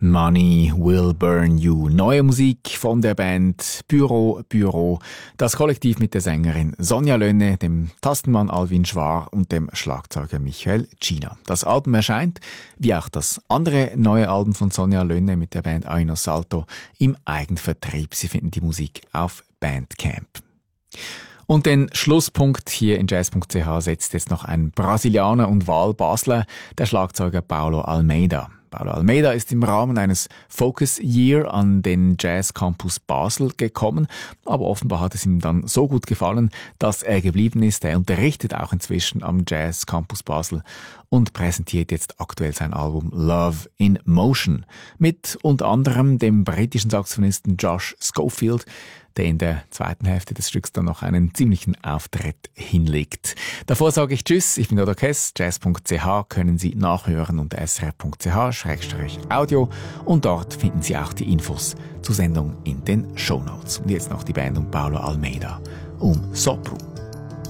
Money Will Burn You. Neue Musik von der Band Büro. Das Kollektiv mit der Sängerin Sonja Lönne, dem Tastenmann Alvin Schwar und dem Schlagzeuger Michael Cina. Das Album erscheint, wie auch das andere neue Album von Sonja Lönne mit der Band Aino Salto, im Eigenvertrieb. Sie finden die Musik auf Bandcamp. Und den Schlusspunkt hier in jazz.ch setzt jetzt noch ein Brasilianer und Wahlbasler, der Schlagzeuger Paulo Almeida. Paulo Almeida ist im Rahmen eines Focus Year an den Jazz Campus Basel gekommen, aber offenbar hat es ihm dann so gut gefallen, dass er geblieben ist. Er unterrichtet auch inzwischen am Jazz Campus Basel und präsentiert jetzt aktuell sein Album Love in Motion mit unter anderem dem britischen Saxophonisten Josh Schofield, der in der zweiten Hälfte des Stücks dann noch einen ziemlichen Auftritt hinlegt. Davor sage ich Tschüss, ich bin Odo Kess, jazz.ch können Sie nachhören unter srf.ch/audio und dort finden Sie auch die Infos zur Sendung in den Shownotes. Und jetzt noch die Band um Paulo Almeida, Sopro.